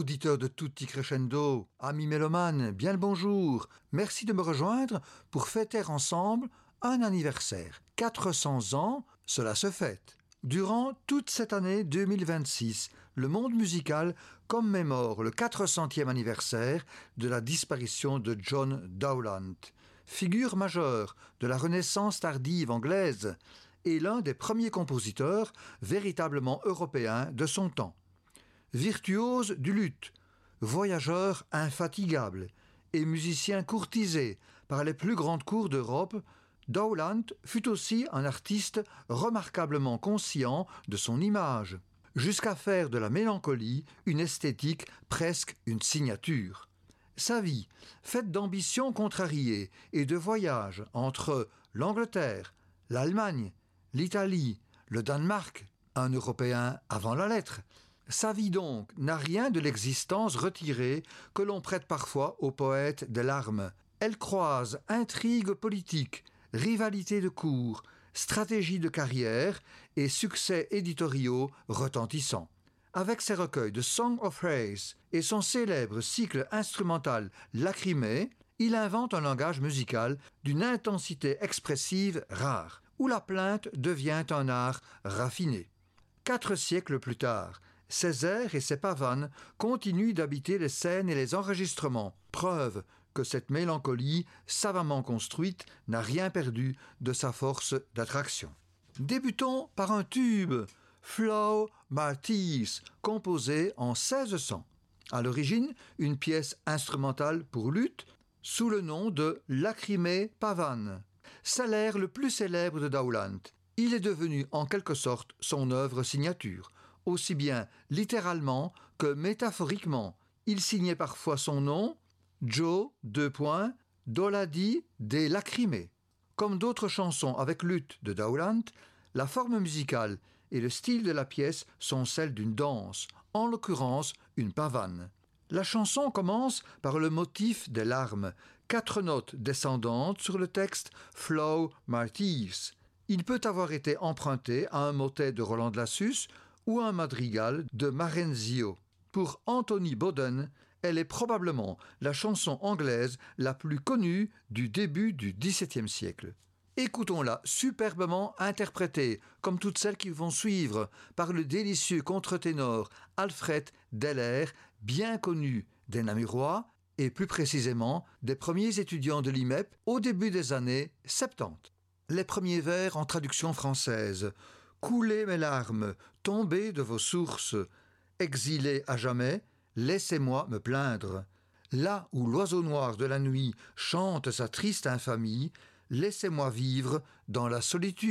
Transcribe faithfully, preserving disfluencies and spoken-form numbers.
Auditeurs de Tutti Crescendo, amis mélomanes, bien le bonjour. Merci de me rejoindre pour fêter ensemble un anniversaire. quatre cents ans, cela se fête. Durant toute cette année deux mille vingt-six, le monde musical commémore le quatre centième anniversaire de la disparition de John Dowland, figure majeure de la Renaissance tardive anglaise et l'un des premiers compositeurs véritablement européens de son temps. Virtuose du luth, voyageur infatigable et musicien courtisé par les plus grandes cours d'Europe, Dowland fut aussi un artiste remarquablement conscient de son image, jusqu'à faire de la mélancolie une esthétique presque une signature. Sa vie, faite d'ambitions contrariées et de voyages entre l'Angleterre, l'Allemagne, l'Italie, le Danemark, un Européen avant la lettre. Sa vie donc n'a rien de l'existence retirée que l'on prête parfois aux poètes des larmes. Elle croise intrigues politiques, rivalité de cour, stratégie de carrière et succès éditoriaux retentissants. Avec ses recueils de Song of Praise et son célèbre cycle instrumental Lacrimée, il invente un langage musical d'une intensité expressive rare, où la plainte devient un art raffiné. Quatre siècles plus tard, ses airs et ses pavanes continuent d'habiter les scènes et les enregistrements, preuve que cette mélancolie savamment construite n'a rien perdu de sa force d'attraction. Débutons par un tube, Flow Martyrs, composé en seize cents. À l'origine, une pièce instrumentale pour luth sous le nom de Lacrimée pavane. C'est l'air le plus célèbre de Dowland. Il est devenu en quelque sorte son œuvre signature, aussi bien littéralement que métaphoriquement. Il signait parfois son nom, Joe, deux points, Doladi des Lacrimées. Comme d'autres chansons avec luth de Dowland, la forme musicale et le style de la pièce sont celles d'une danse, en l'occurrence une pavane. La chanson commence par le motif des larmes, quatre notes descendantes sur le texte Flow Martyrs. Il peut avoir été emprunté à un motet de Roland de Lassus ou un madrigal de Marenzio. Pour Anthony Bodden, elle est probablement la chanson anglaise la plus connue du début du dix-septième siècle. Écoutons-la superbement interprétée, comme toutes celles qui vont suivre, par le délicieux contre-ténor Alfred Deller, bien connu des Namurois et plus précisément des premiers étudiants de l'I M E P au début des années soixante-dix. Les premiers vers en traduction française. « Coulez mes larmes, tombez de vos sources, exilés à jamais, laissez-moi me plaindre. Là où l'oiseau noir de la nuit chante sa triste infamie, laissez-moi vivre dans la solitude. »